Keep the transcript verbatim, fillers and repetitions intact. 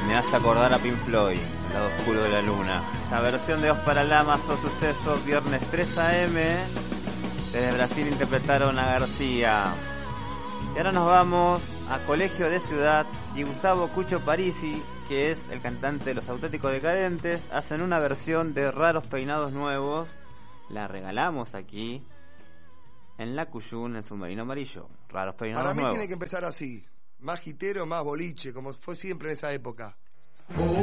Me hace acordar a Pink Floyd, El lado oscuro de la luna. La versión de Dos Paralamas o Suceso, viernes tres a eme. Desde Brasil interpretaron a García. Y ahora nos vamos a Colegio de Ciudad y Gustavo Cucho Parisi, que es el cantante de Los Auténticos Decadentes, hacen una versión de Raros Peinados Nuevos. La regalamos aquí en la Cuyún, en Submarino Amarillo. Raros Peinados Para mí Nuevos. tiene que empezar así, más gitero, más boliche, como fue siempre en esa época.